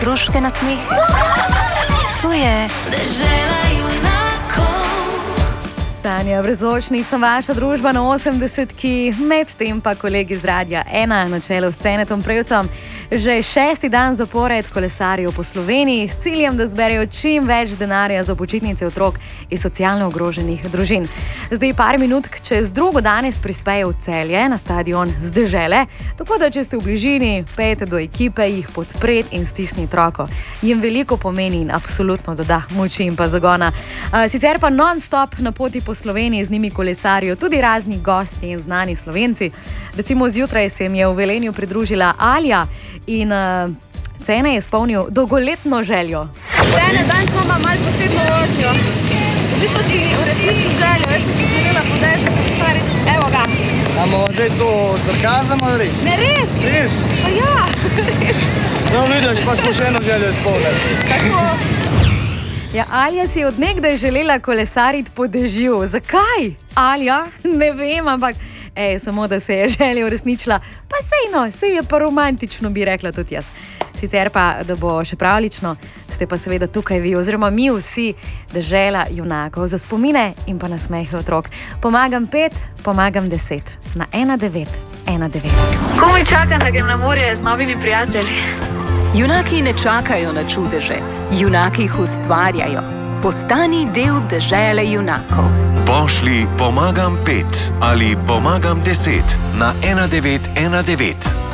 otroške nasmehe. To je Dežela junakov. Sanja Brezočnik, sem vaša družba na 80-ki, medtem pa kolegi z Radia 1 na čelu s Cenetom Prevcem že 6. dan zapored kolesarijo po Sloveniji s ciljem, da zberejo čim več denarja za počitnice otrok iz socialno ogroženih družin. Zdaj par minutk čez drugo danes prispejo v Celje na stadion z Dežele, tako da če ste v bližini, pejte do ekipe, jih podpreti in stisniti roko. Jim veliko pomeni in absolutno doda moči in pa zagona. Sicer pa non-stop na poti po Sloveniji z njimi kolesarijo tudi razni gosti in znani Slovenci. Recimo zjutraj se jim je v Velenju pridružila Alja in Cene je izpolnil dolgoletno željo. Cene, danes imamo malo posebno vožnjo. V bistvu si uresničil željo, jaz sem si želela po dežju, po stvari, evo ga. Amo zdaj to sarkazem ali res? Ne, res? Res? Pa ja, res. No vidiš, pa smo še eno željo izpolnili. Tako. Ja, Alja si od nekdaj želela kolesariti po dežju. Zakaj? Alja? Ne vem, ampak samo da se je želja uresničila. Pa sej je pa romantično, bi rekla tudi jaz. Sicer pa, da bo še pravlično, ste pa seveda tukaj vi, oziroma mi vsi, Dežela junakov, za spomine in pa nasmehe otrok. Pomagam 5, pomagam 10. Na 1919. Komaj čakam, da grem na morje z novimi prijatelji. Junaki ne čakajo na čudeže, junaki jih ustvarjajo. Postani del Dežele junakov. Pošlji pomagam 5 ali pomagam 10 na 1919.